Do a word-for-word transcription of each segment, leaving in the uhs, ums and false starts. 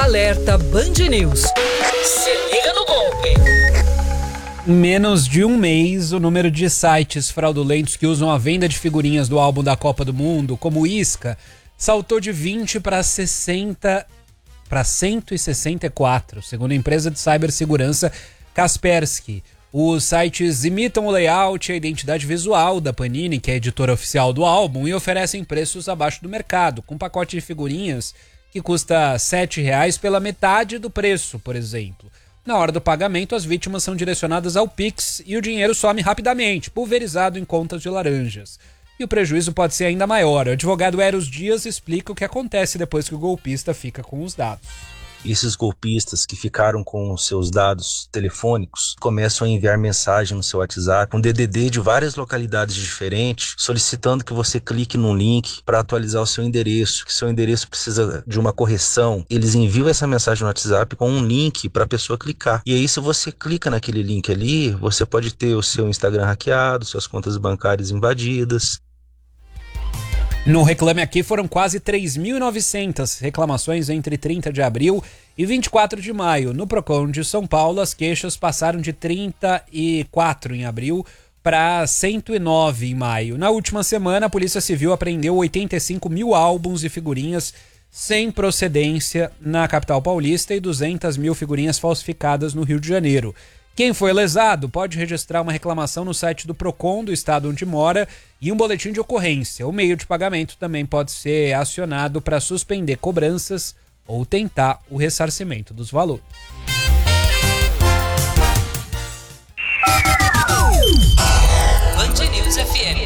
Alerta Band News. Se liga no golpe. Em menos de um mês, o número de sites fraudulentos que usam a venda de figurinhas do álbum da Copa do Mundo, como o Isca, saltou de vinte para sessenta para cento e sessenta e quatro, segundo a empresa de cibersegurança Kaspersky. Os sites imitam o layout e a identidade visual da Panini, que é a editora oficial do álbum, e oferecem preços abaixo do mercado, com um pacote de figurinhas que custa sete reais pela metade do preço, por exemplo. Na hora do pagamento, as vítimas são direcionadas ao Pix e o dinheiro some rapidamente, pulverizado em contas de laranjas. E o prejuízo pode ser ainda maior. O advogado Eros Dias explica o que acontece depois que o golpista fica com os dados. Esses golpistas que ficaram com os seus dados telefônicos começam a enviar mensagem no seu WhatsApp, um D D D de várias localidades diferentes, solicitando que você clique num link para atualizar o seu endereço, que seu endereço precisa de uma correção. Eles enviam essa mensagem no WhatsApp com um link para a pessoa clicar. E aí, se você clica naquele link ali, você pode ter o seu Instagram hackeado, suas contas bancárias invadidas. No Reclame Aqui foram quase três mil e novecentas reclamações entre trinta de abril e vinte e quatro de maio. No Procon de São Paulo, as queixas passaram de trinta e quatro em abril para cento e nove em maio. Na última semana, a Polícia Civil apreendeu oitenta e cinco mil álbuns e figurinhas sem procedência na capital paulista e duzentas mil figurinhas falsificadas no Rio de Janeiro. Quem foi lesado pode registrar uma reclamação no site do Procon do estado onde mora e um boletim de ocorrência. O meio de pagamento também pode ser acionado para suspender cobranças ou tentar o ressarcimento dos valores. Band News F M.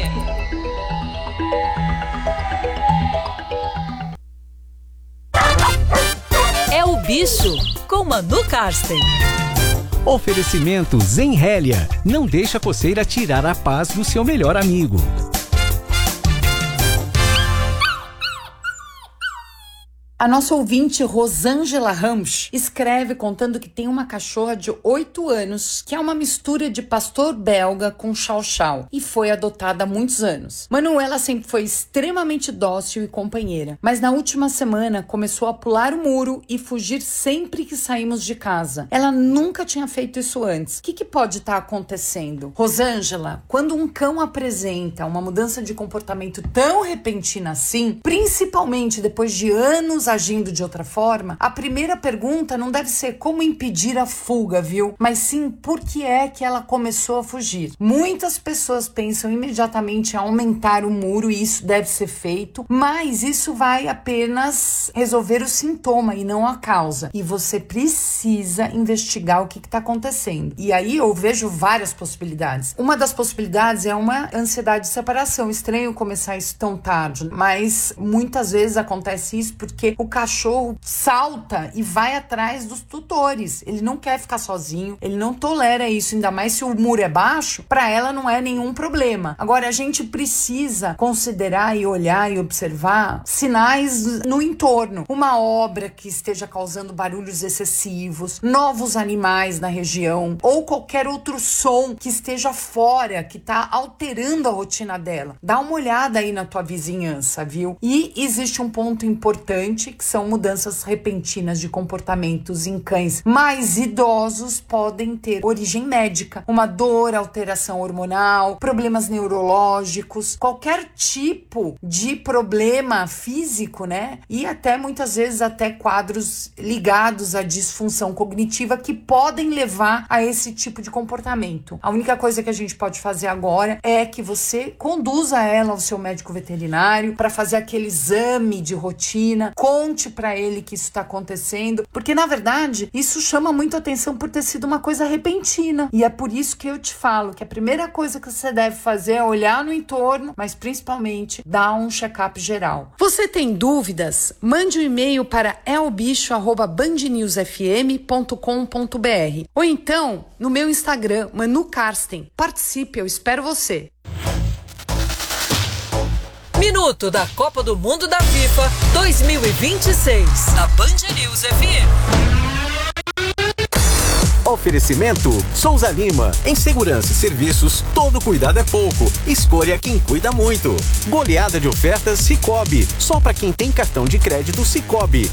É o Bicho com Manu Karsten. Oferecimento Zenrélia. Não deixa a coceira tirar a paz do seu melhor amigo. A nossa ouvinte Rosângela Ramos escreve contando que tem uma cachorra de oito anos, que é uma mistura de pastor belga com chow-chow, e foi adotada há muitos anos. Manuela sempre foi extremamente dócil e companheira, mas na última semana começou a pular o muro e fugir sempre que saímos de casa. Ela nunca tinha feito isso antes. O que, que pode estar acontecendo? Rosângela, quando um cão apresenta uma mudança de comportamento tão repentina assim, principalmente depois de anos agindo de outra forma, a primeira pergunta não deve ser como impedir a fuga, viu? Mas sim, por que é que ela começou a fugir? Muitas pessoas pensam imediatamente em aumentar o muro e isso deve ser feito, mas isso vai apenas resolver o sintoma e não a causa. E você precisa investigar o que está acontecendo. E aí eu vejo várias possibilidades. Uma das possibilidades é uma ansiedade de separação. Estranho começar isso tão tarde, mas muitas vezes acontece isso porque o cachorro salta e vai atrás dos tutores. Ele não quer ficar sozinho, ele não tolera isso, ainda mais se o muro é baixo, para ela não é nenhum problema. Agora, a gente precisa considerar e olhar e observar sinais no entorno. Uma obra que esteja causando barulhos excessivos, novos animais na região, ou qualquer outro som que esteja fora, que está alterando a rotina dela. Dá uma olhada aí na tua vizinhança, viu? E existe um ponto importante, que são mudanças repentinas de comportamentos em cães mais idosos, podem ter origem médica, uma dor, alteração hormonal, problemas neurológicos, qualquer tipo de problema físico, né? E até muitas vezes até quadros ligados à disfunção cognitiva que podem levar a esse tipo de comportamento. A única coisa que a gente pode fazer agora é que você conduza ela ao seu médico veterinário para fazer aquele exame de rotina, conte para ele que isso está acontecendo, porque na verdade isso chama muito atenção por ter sido uma coisa repentina, e é por isso que eu te falo que a primeira coisa que você deve fazer é olhar no entorno, mas principalmente dar um check-up geral. Você tem dúvidas? Mande um e-mail para elbicho arroba band news f m ponto com ponto b r ou então no meu Instagram, Manu Karsten. Participe, eu espero você. Minuto da Copa do Mundo da FIFA dois mil e vinte e seis, na Band News F M. Oferecimento Souza Lima. Em segurança e serviços, todo cuidado é pouco. Escolha quem cuida muito. Goleada de ofertas Sicoob. Só para quem tem cartão de crédito Sicoob.